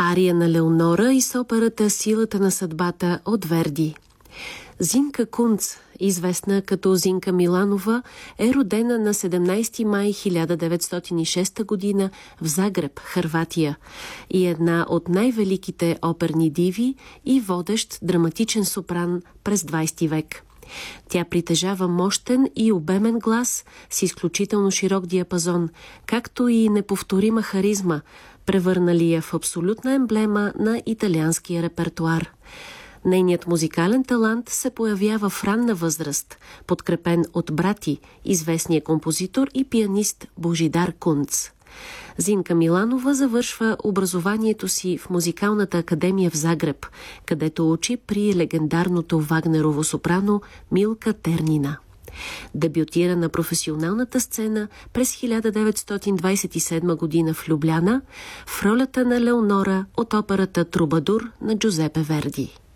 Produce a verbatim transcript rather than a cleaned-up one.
Ария на Леонора и с операта «Силата на съдбата» от Верди. Зинка Кунц, известна като Зинка Миланова, е родена на седемнайсети май хиляда деветстотин и шеста година в Загреб, Хърватия, и една от най-великите оперни диви и водещ драматичен сопран през двайсети век. Тя притежава мощен и обемен глас с изключително широк диапазон, както и неповторима харизма, превърнали я в абсолютна емблема на италианския репертуар. Нейният музикален талант се появява в ранна възраст, подкрепен от брати, известния композитор и пианист Божидар Кунц. Зинка Миланова завършва образованието си в Музикалната академия в Загреб, където учи при легендарното Вагнерово сопрано Милка Тернина. Дебютира на професионалната сцена през хиляда деветстотин двайсет и седма година в Любляна в ролята на Леонора от операта «Трубадур» на Джузепе Верди.